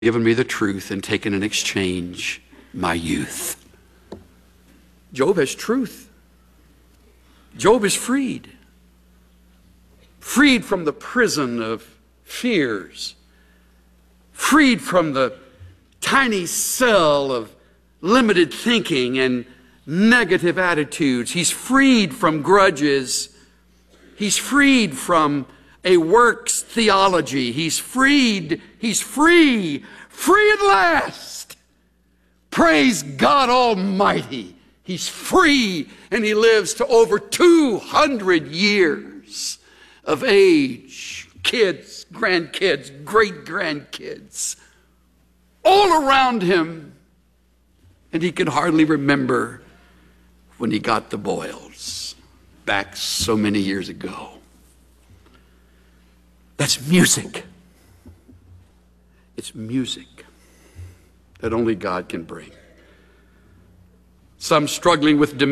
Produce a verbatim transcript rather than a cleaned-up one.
given me the truth and taken in exchange my youth. Job has truth. Job is freed. Freed from the prison of fears. Freed from the tiny cell of limited thinking and negative attitudes. He's freed from grudges. He's freed from a works theology. He's freed. He's free. Free at last. Praise God Almighty. He's free, and he lives to over two hundred years of age. Kids, grandkids, great-grandkids, all around him. And he can hardly remember when he got the boils back so many years ago. That's music. It's music that only God can bring. Some struggling with dementia.